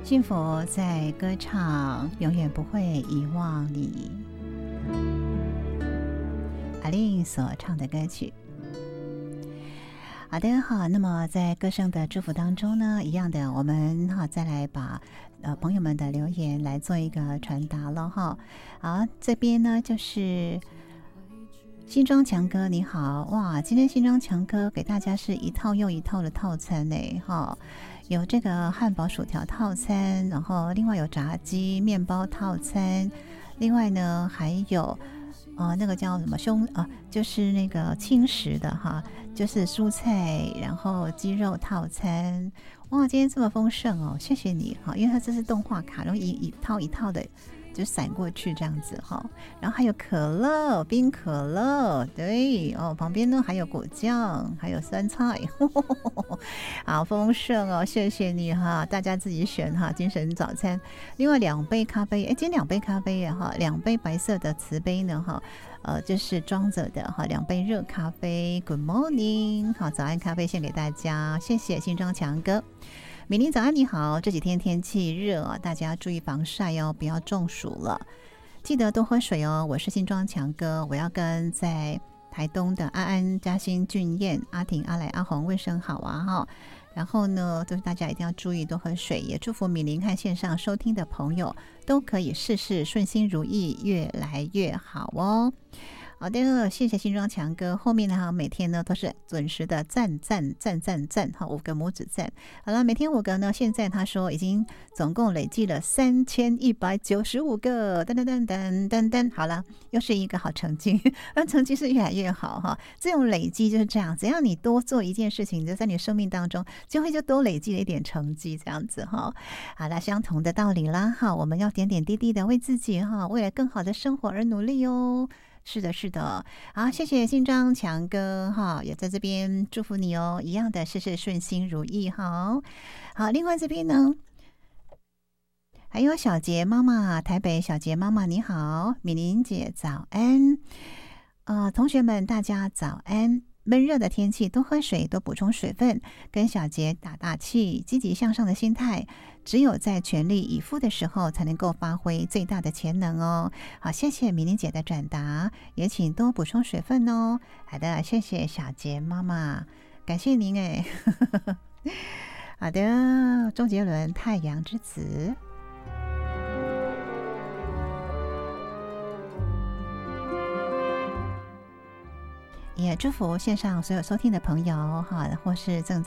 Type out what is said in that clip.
幸福在歌唱，永远不会遗忘你。阿令所唱的歌曲。好的，好，那么在歌声的祝福当中呢，一样的，我们再来把朋友们的留言来做一个传达了哈。好，这边呢就是新庄强哥你好，哇，今天新庄强哥给大家是一套又一套的套餐呢哈。有这个汉堡薯条套餐，然后另外有炸鸡面包套餐，另外呢还有那个叫什么就是那个轻食的哈，就是蔬菜然后鸡肉套餐。哇，今天这么丰盛哦，谢谢你哈，因为它这是动画卡，然后一套一套的就闪过去这样子哈，然后还有可乐，冰可乐，对哦，旁边呢还有果酱，还有酸菜，好丰盛哦，谢谢你哈，大家自己选哈，精神早餐。另外2杯咖啡，今天2杯咖啡哈，2杯白色的瓷杯呢哈，就是装着的哈，2杯热咖啡 ，Good morning， 好，早安咖啡献给大家，谢谢新庄强哥。米林早安你好，这几天天气热，大家注意防晒哦，不要中暑了，记得多喝水哦。我是新庄强哥，我要跟在台东的安安、嘉欣、俊彦、阿婷、阿来、阿红问声好啊哈。然后呢，就是大家一定要注意多喝水，也祝福米林和线上收听的朋友都可以事事顺心如意，越来越好哦。好的，谢谢新庄强哥。后面呢，每天呢都是准时的赞赞赞赞赞，好，5个拇指赞。好了，每天5个呢，现在他说已经总共累计了3195个，噔噔噔噔噔噔。好了，又是一个好成绩，那成绩是越来越好哈。这种累积就是这样，只要你多做一件事情，就在你生命当中就会多累积了一点成绩，这样子哈。好了，相同的道理啦哈，我们要点点滴滴的为自己哈，未来更好的生活而努力哦。是的，是的，好，谢谢新庄强哥哈，也在这边祝福你哦，一样的事事顺心如意哈。好，另外这边呢，还有小杰妈妈，台北小杰妈妈你好，米玲姐早安，同学们大家早安。闷热的天气，多喝水，多补充水分，跟小杰打打气，积极向上的心态，只有在全力以赴的时候，才能够发挥最大的潜能哦。好，谢谢米玲姐的转达，也请多补充水分哦。好的，谢谢小杰妈妈，感谢您哎。好的，周杰伦《太阳之子》。也祝福线上所有收听的朋友哈，或是正